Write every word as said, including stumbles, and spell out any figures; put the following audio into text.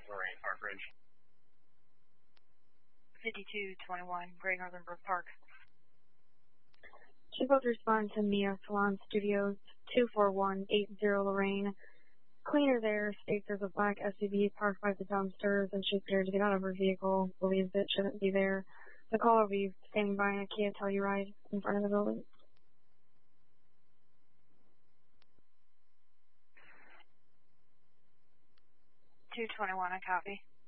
Lorraine Park Ridge. fifty-two twenty-one, Great Northern Brook Park. Should both respond to Mia Salon Studios, two four one eight zero Lorraine. Cleaner there states there's a black S U V parked by the dumpsters and she's scared to get out of her vehicle, believes it shouldn't be there. The caller will be standing by in a Kia Telluride in front of the building. two twenty-one, I copy.